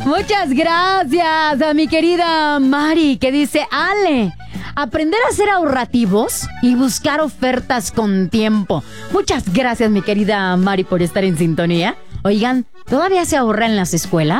Muchas gracias a mi querida Mari, que dice: Ale, aprender a ser ahorrativos y buscar ofertas con tiempo. Muchas gracias, mi querida Mari, por estar en sintonía. Oigan, ¿todavía se ahorra en las escuelas?